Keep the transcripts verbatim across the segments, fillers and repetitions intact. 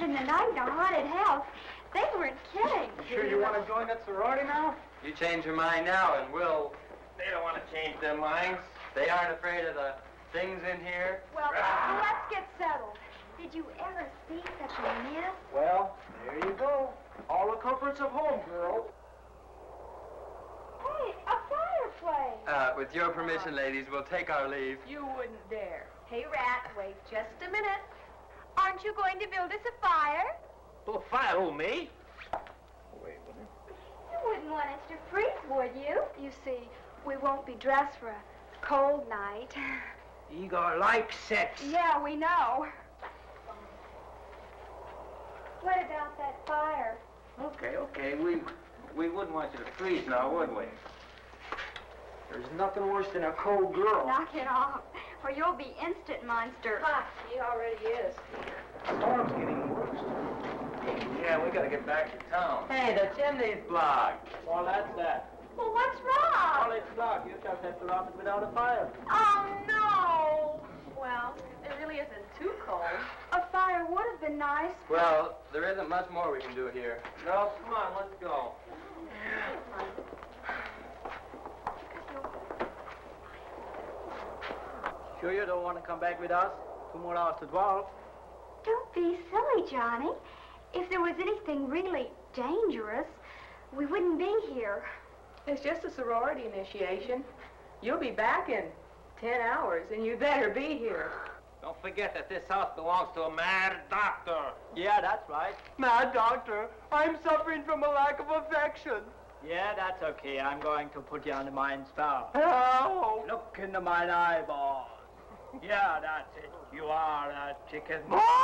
spend the night in a haunted house. They weren't kidding. You sure you want to join that sorority now? You change your mind now, and we'll... They don't want to change their minds. They aren't afraid of the things in here. Well, well, let's get settled. Did you ever see such a mess? Well, there you go. All the comforts of home, girl. Hey, a fireplace. Uh, with your permission, ladies, we'll take our leave. You wouldn't dare. Hey, Rat, wait just a minute. Aren't you going to build us a fire? Oh, fire, oh, me? Wait a minute. You wouldn't want us to freeze, would you? You see, we won't be dressed for a cold night. Igor likes sex. Yeah, we know. What about that fire? Okay, okay. We we wouldn't want you to freeze now, would we? There's nothing worse than a cold girl. Knock it off, or you'll be instant monster. Ha, he already is. Storm's getting worse. Yeah, we gotta get back to town. Hey, the chimney's blocked. Well, that's that. Well, what's wrong? Well, it's blocked. You just have to rock it without a fire. Oh, no. Well, it really isn't too cold. A fire would have been nice. Well, there isn't much more we can do here. No, come on, let's go. Sure you don't want to come back with us? Two more hours to twelve. Don't be silly, Johnny. If there was anything really dangerous, we wouldn't be here. It's just a sorority initiation. You'll be back in ten hours, and you better be here. Don't forget that this house belongs to a mad doctor. Yeah, that's right. Mad doctor, I'm suffering from a lack of affection. Yeah, that's okay. I'm going to put you under my spell. Help! Look into my eyeballs. Yeah, that's it. You are a chicken.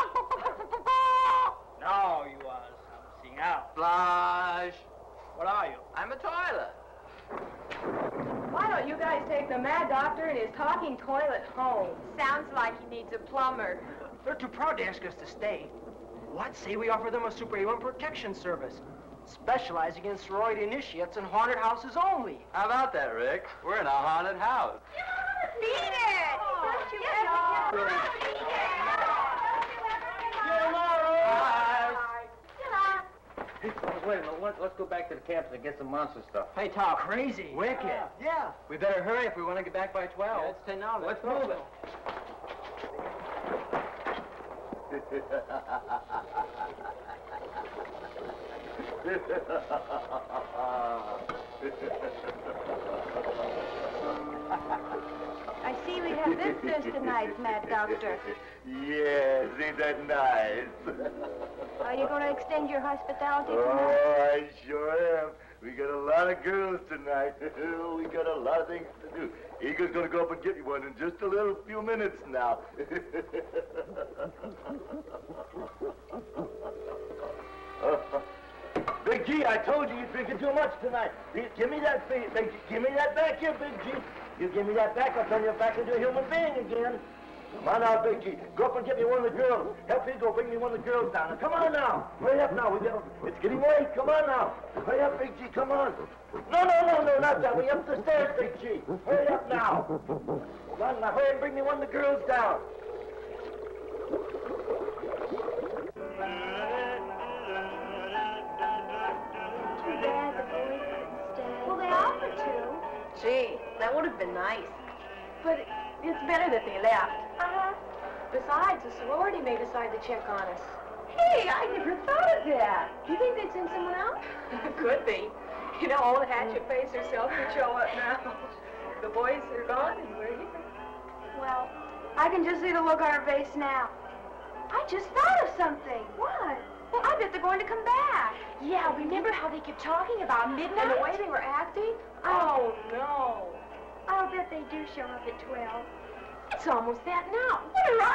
Now you are something else. Blanche! What are you? I'm a toilet. Why don't you guys take the mad doctor and his talking toilet home? Sounds like he needs a plumber. They're too proud to ask us to stay. What say we offer them a superhuman protection service, specializing in sorority initiates and haunted houses only? How about that, Rick? We're in a haunted house. Beat it! Don't you ever get it! Beat it! Hey, wait a minute. Let's, let's go back to the campus and get some monster stuff. Hey, Tom. Crazy. Wicked. Yeah. yeah. We better hurry if we want to get back by twelve. Yeah, it's ten now. Let's, Let's move it. I see we have visitors tonight, Mad Doctor. Yes, ain't that nice? Are you going to extend your hospitality tonight? Oh, I sure am. We got a lot of girls tonight. We got a lot of things to do. Igor's gonna go up and get me one in just a little few minutes now. Big G, I told you you're drinking too much tonight. Give me that, Big G. Give me that back here, Big G. You give me that back, I'll turn you back into a human being again. Come on now, Big G. Go up and get me one of the girls. Help me go bring me one of the girls down. Now, come on now. Hurry up now. We got, it's getting late. Come on now. Hurry up, Big G. Come on. No, no, no, no, not that way. Up the stairs, Big G. Hurry up now. Come on now. Hurry and bring me one of the girls down. Too bad the boys couldn't stay. Well, they offered to. Gee, that would have been nice. But it's better that they left. Uh-huh. Besides, the sorority may decide to check on us. Hey, I never thought of that. Do you think they'd send someone out? Could be. You know, old Hatchet-Face herself could show up now. The boys are gone and we're here. Well, I can just see the look on her face now. I just thought of something. What? Well, I bet they're going to come back. Yeah, remember how they kept talking about midnight? And the way they were acting? Oh, no. I'll bet they do show up at twelve. It's almost that now. What are